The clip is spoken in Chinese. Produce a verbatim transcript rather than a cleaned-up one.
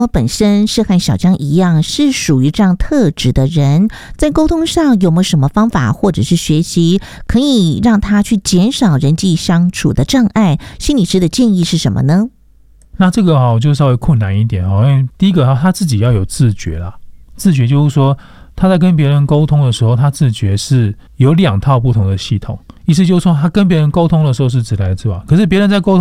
我本身是和小江一样是属于这样特质的人，在沟通上有没有什么方法或者是学习可以让他去减少人际相处的障碍？心理师的建议是什么呢？ 那这个哈就稍微困难一点哈，因为第一个他自己要有自觉啦，自觉就是说他在跟别人沟通的时候，他自觉是有两套不同的系统，意思就是说他跟别人沟通的时候是直来直往，可是别人在沟通